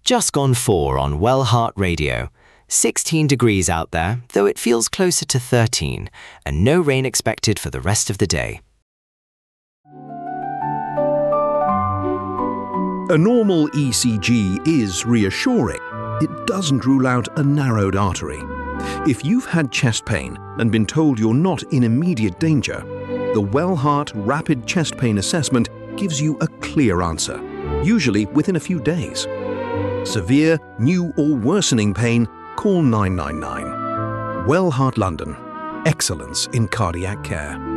Just gone 4 on Well Heart Radio. 16 degrees out there, though it feels closer to 13, and no rain expected for the rest of the day. A normal ECG is reassuring. It doesn't rule out a narrowed artery. If you've had chest pain and been told you're not in immediate danger, the Well Heart Rapid Chest Pain Assessment gives you a clear answer, usually within a few days. Severe, new or worsening pain, call 999. Well Heart London. Excellence in cardiac care.